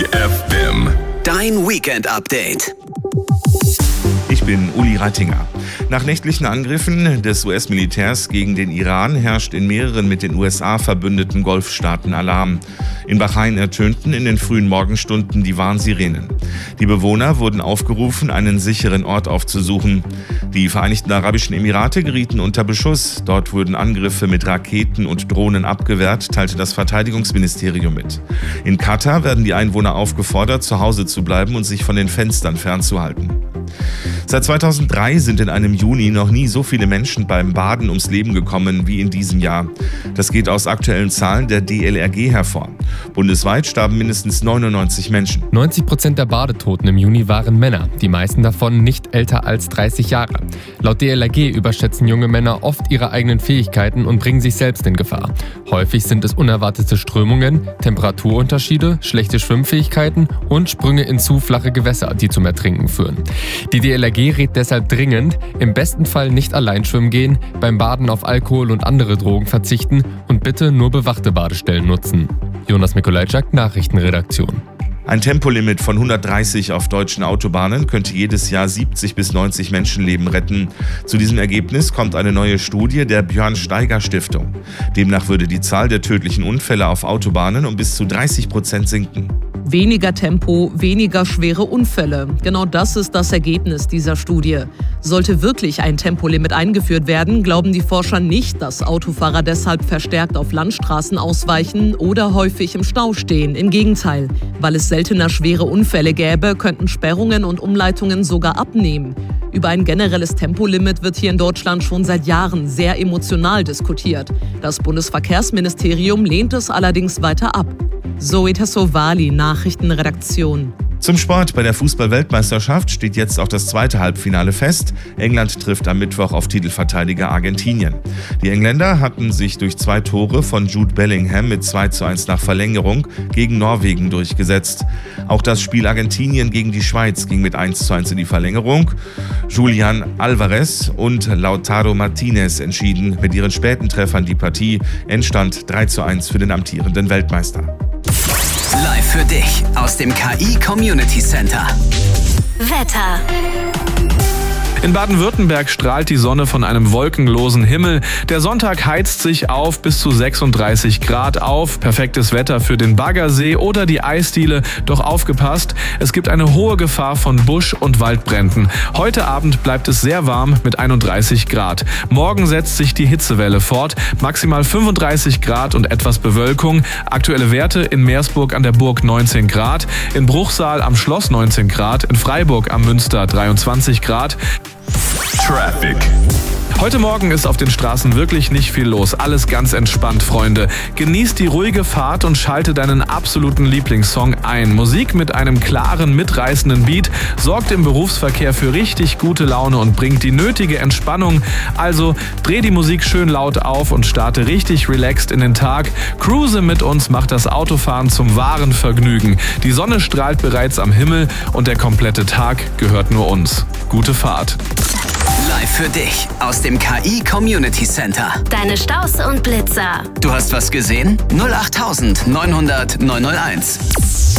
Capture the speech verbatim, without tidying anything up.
F M. Dein Weekend-Update. Ich bin Uli Rattinger. Nach nächtlichen Angriffen des U S-Militärs gegen den Iran herrscht in mehreren mit den U S A verbündeten Golfstaaten Alarm. In Bahrain ertönten in den frühen Morgenstunden die Warnsirenen. Die Bewohner wurden aufgerufen, einen sicheren Ort aufzusuchen. Die Vereinigten Arabischen Emirate gerieten unter Beschuss. Dort wurden Angriffe mit Raketen und Drohnen abgewehrt, teilte das Verteidigungsministerium mit. In Katar werden die Einwohner aufgefordert, zu Hause zu bleiben und sich von den Fenstern fernzuhalten. Seit zweitausenddrei sind in einem Juni noch nie so viele Menschen beim Baden ums Leben gekommen wie in diesem Jahr. Das geht aus aktuellen Zahlen der D L R G hervor. Bundesweit starben mindestens neunundneunzig Menschen. neunzig Prozent der Badetoten im Juni waren Männer, die meisten davon nicht älter als dreißig Jahre. Laut D L R G überschätzen junge Männer oft ihre eigenen Fähigkeiten und bringen sich selbst in Gefahr. Häufig sind es unerwartete Strömungen, Temperaturunterschiede, schlechte Schwimmfähigkeiten und Sprünge in zu flache Gewässer, die zum Ertrinken führen. Die D L R G rät deshalb dringend, im besten Fall nicht allein schwimmen gehen, beim Baden auf Alkohol und andere Drogen verzichten und bitte nur bewachte Badestellen nutzen. Jonas Mikolajczak, Nachrichtenredaktion. Ein Tempolimit von hundertdreißig auf deutschen Autobahnen könnte jedes Jahr siebzig bis neunzig Menschenleben retten. Zu diesem Ergebnis kommt eine neue Studie der Björn-Steiger-Stiftung. Demnach würde die Zahl der tödlichen Unfälle auf Autobahnen um bis zu dreißig Prozent sinken. Weniger Tempo, weniger schwere Unfälle. Genau das ist das Ergebnis dieser Studie. Sollte wirklich ein Tempolimit eingeführt werden, glauben die Forscher nicht, dass Autofahrer deshalb verstärkt auf Landstraßen ausweichen oder häufig im Stau stehen. Im Gegenteil, weil es seltener schwere Unfälle gäbe, könnten Sperrungen und Umleitungen sogar abnehmen. Über ein generelles Tempolimit wird hier in Deutschland schon seit Jahren sehr emotional diskutiert. Das Bundesverkehrsministerium lehnt es allerdings weiter ab. Zoe Tassovali, Nachrichtenredaktion. Zum Sport. Bei der Fußball-Weltmeisterschaft steht jetzt auch das zweite Halbfinale fest. England trifft am Mittwoch auf Titelverteidiger Argentinien. Die Engländer hatten sich durch zwei Tore von Jude Bellingham mit zwei zu eins nach Verlängerung gegen Norwegen durchgesetzt. Auch das Spiel Argentinien gegen die Schweiz ging mit eins zu eins in die Verlängerung. Julian Alvarez und Lautaro Martinez entschieden mit ihren späten Treffern die Partie. Endstand drei zu eins für den amtierenden Weltmeister. Live für dich aus dem K I Community Center. Wetter. In Baden-Württemberg strahlt die Sonne von einem wolkenlosen Himmel. Der Sonntag heizt sich auf bis zu sechsunddreißig Grad auf. Perfektes Wetter für den Baggersee oder die Eisdiele. Doch aufgepasst, es gibt eine hohe Gefahr von Busch- und Waldbränden. Heute Abend bleibt es sehr warm mit einunddreißig Grad. Morgen setzt sich die Hitzewelle fort. Maximal fünfunddreißig Grad und etwas Bewölkung. Aktuelle Werte in Meersburg an der Burg neunzehn Grad. In Bruchsal am Schloss neunzehn Grad. In Freiburg am Münster dreiundzwanzig Grad. Traffic. Heute Morgen ist auf den Straßen wirklich nicht viel los. Alles ganz entspannt, Freunde. Genießt die ruhige Fahrt und schalte deinen absoluten Lieblingssong ein. Musik mit einem klaren, mitreißenden Beat sorgt im Berufsverkehr für richtig gute Laune und bringt die nötige Entspannung. Also dreh die Musik schön laut auf und starte richtig relaxed in den Tag. Cruise mit uns macht das Autofahren zum wahren Vergnügen. Die Sonne strahlt bereits am Himmel und der komplette Tag gehört nur uns. Gute Fahrt. Live für dich aus dem K I Community Center. Deine Staus und Blitzer. Du hast was gesehen? null acht neunhundert neunhunderteins.